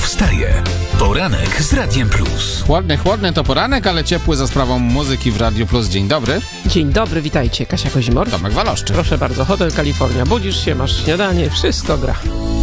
wstaje. Poranek z Radiem Plus. Chłodny to poranek, ale ciepły za sprawą muzyki w Radiu Plus. Dzień dobry. Dzień dobry, witajcie. Kasia Kozimor. Tomek Waloszczy. Proszę bardzo, Hotel Kalifornia. Budzisz się, masz śniadanie, wszystko gra.